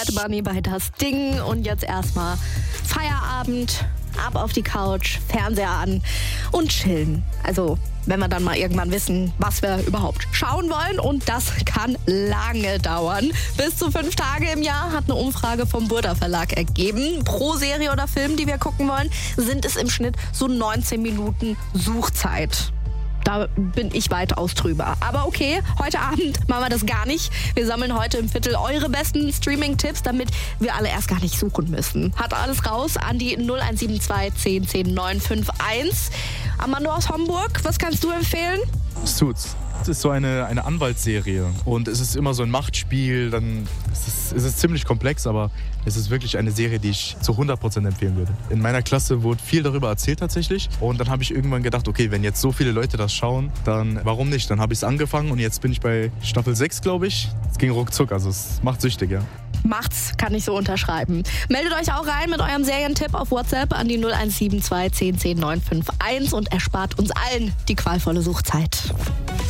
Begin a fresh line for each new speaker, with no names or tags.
Bunny bei Das Ding und jetzt erstmal Feierabend, ab auf die Couch, Fernseher an und chillen. Also, wenn wir dann mal irgendwann wissen, was wir überhaupt schauen wollen, und das kann lange dauern. Bis zu 5 Tage im Jahr hat eine Umfrage vom Burda Verlag ergeben. Pro Serie oder Film, die wir gucken wollen, sind es im Schnitt so 19 Minuten Suchzeit. Da bin ich weitaus drüber. Aber okay, heute Abend machen wir das gar nicht. Wir sammeln heute im Viertel eure besten Streaming-Tipps, damit wir alle erst gar nicht suchen müssen. Hat alles raus an die 0172 10 10 951. Amanda aus Homburg, was kannst du empfehlen?
Suits. Es ist so eine Anwaltsserie und es ist immer so ein Machtspiel. Dann es ist ziemlich komplex, aber es ist wirklich eine Serie, die ich zu 100% empfehlen würde. In meiner Klasse wurde viel darüber erzählt tatsächlich und dann habe ich irgendwann gedacht, okay, wenn jetzt so viele Leute das schauen, dann warum nicht? Dann habe ich es angefangen und jetzt bin ich bei Staffel 6, glaube ich. Es ging ruckzuck, also es macht süchtig, ja.
Macht's, kann ich so unterschreiben. Meldet euch auch rein mit eurem Serientipp auf WhatsApp an die 0172 10 10 951 und erspart uns allen die qualvolle Suchzeit.